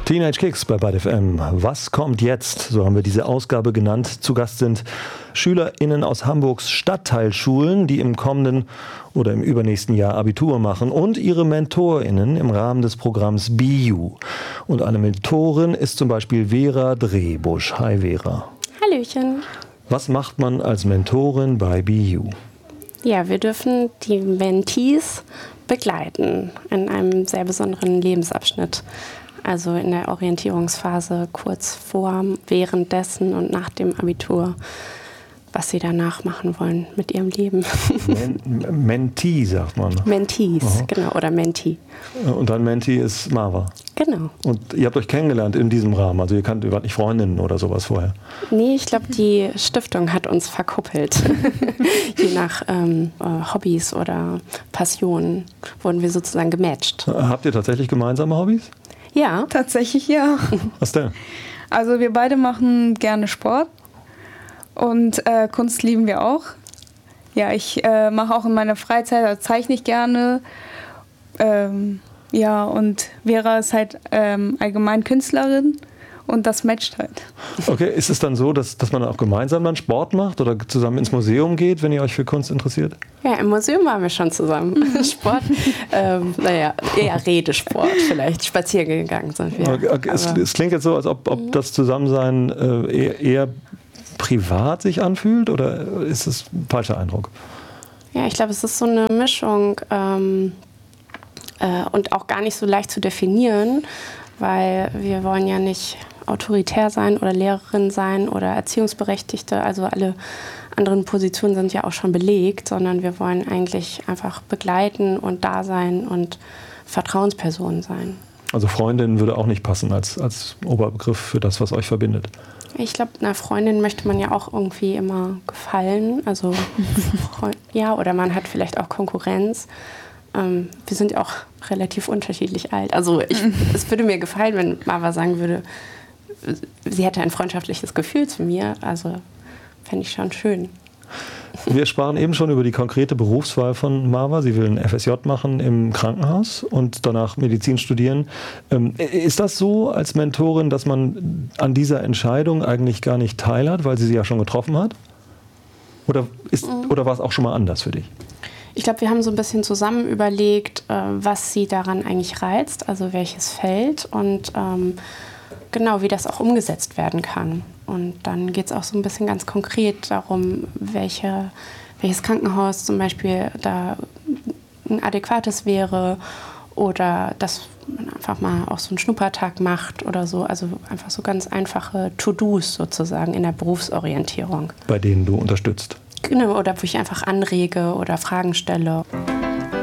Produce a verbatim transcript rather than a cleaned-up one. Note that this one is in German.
Teenage Kicks bei Bad F M. Was kommt jetzt? So haben wir diese Ausgabe genannt. Zu Gast sind SchülerInnen aus Hamburgs Stadtteilschulen, die im kommenden oder im übernächsten Jahr Abitur machen, und ihre MentorInnen im Rahmen des Programms B U. Und eine Mentorin ist zum Beispiel Vera Drehbusch. Hi Vera. Hallöchen. Was macht man als Mentorin bei B U? Ja, wir dürfen die Mentees begleiten in einem sehr besonderen Lebensabschnitt. Also in der Orientierungsphase kurz vor, währenddessen und nach dem Abitur, was sie danach machen wollen mit ihrem Leben. Men Mentee, sagt man. Mentees, Aha. genau, oder Mentee. Und dein Mentee ist Marva. Genau. Und ihr habt euch kennengelernt in diesem Rahmen, also ihr kanntet, ihr wart nicht Freundinnen oder sowas vorher? Nee, ich glaube, die Stiftung hat uns verkuppelt. Je nach ähm, Hobbys oder Passionen wurden wir sozusagen gematcht. Habt ihr tatsächlich gemeinsame Hobbys? Ja. Tatsächlich ja. Was denn? Also wir beide machen gerne Sport und äh, Kunst lieben wir auch. Ja, ich äh, mache auch in meiner Freizeit, also zeichne ich gerne. Ähm, ja, und Vera ist halt ähm, allgemein Künstlerin und das matcht halt. Okay, ist es dann so, dass, dass man auch gemeinsam dann Sport macht oder zusammen ins Museum geht, wenn ihr euch für Kunst interessiert? Ja, im Museum waren wir schon zusammen. Sport, ähm, naja, eher Redesport vielleicht. Spazieren gegangen sind wir. Okay, okay. Es, es klingt jetzt so, als ob, ob das Zusammensein äh, eher, eher privat sich anfühlt, oder ist das ein falscher Eindruck? Ja, ich glaube, es ist so eine Mischung ähm, äh, und auch gar nicht so leicht zu definieren, weil wir wollen ja nicht autoritär sein oder Lehrerin sein oder Erziehungsberechtigte, also alle anderen Positionen sind ja auch schon belegt, sondern wir wollen eigentlich einfach begleiten und da sein und Vertrauenspersonen sein. Also Freundin würde auch nicht passen als, als Oberbegriff für das, was euch verbindet. Ich glaube, einer Freundin möchte man ja auch irgendwie immer gefallen, also ja, oder man hat vielleicht auch Konkurrenz. Ähm, wir sind ja auch relativ unterschiedlich alt. Also ich, es würde mir gefallen, wenn Marva sagen würde, sie hätte ein freundschaftliches Gefühl zu mir. Also fände ich schon schön. Wir sprachen eben schon über die konkrete Berufswahl von Marva. Sie will ein F S J machen im Krankenhaus und danach Medizin studieren. Ähm, ist das so als Mentorin, dass man an dieser Entscheidung eigentlich gar nicht teilhat, weil sie sie ja schon getroffen hat? Oder, ist, mhm. oder war es auch schon mal anders für dich? Ich glaube, wir haben so ein bisschen zusammen überlegt, äh, was sie daran eigentlich reizt, also welches Feld und ähm, genau, wie das auch umgesetzt werden kann. Und dann geht es auch so ein bisschen ganz konkret darum, welche, welches Krankenhaus zum Beispiel da ein adäquates wäre oder dass man einfach mal auch so einen Schnuppertag macht oder so. Also einfach so ganz einfache To-Dos sozusagen in der Berufsorientierung. Bei denen du unterstützt. Genau, oder wo ich einfach anrege oder Fragen stelle.